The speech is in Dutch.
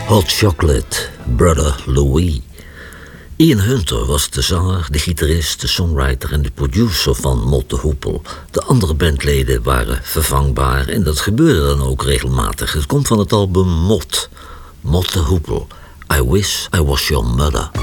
Hot Chocolate, Brother Louie. Ian Hunter was de zanger, de gitarist, de songwriter en de producer van Mott de Hoople. De andere bandleden waren vervangbaar en dat gebeurde dan ook regelmatig. Het komt van het album Mott de Hoople. I Wish I Was Your Mother.